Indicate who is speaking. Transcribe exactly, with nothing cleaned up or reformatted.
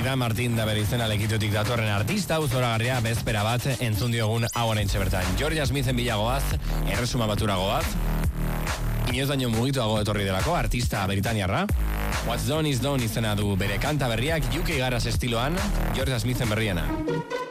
Speaker 1: Aidan Martin da bere izena lekitutik datorren artista zoragarria bezpera bat entzun diogun hau oraintxe bertan. Georgia Smithen bilagoaz, erresuma baturagoaz, inoz baino mugituago etorri delako artista britaniarra. What's Done is Done izena du bere kanta berriak U K garaz estiloan, Georgia Smithen berriena.